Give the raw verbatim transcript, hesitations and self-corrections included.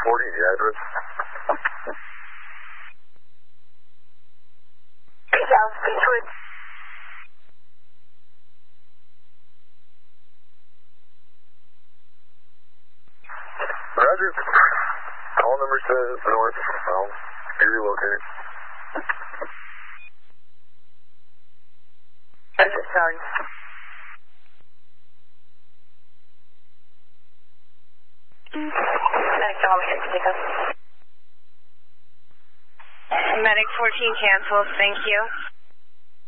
forty, the address. South Beechwood. Roger. Call number says north. I'll be relocated. Roger, sorry. Medic, tell me to pick up. Medic fourteen canceled, thank you.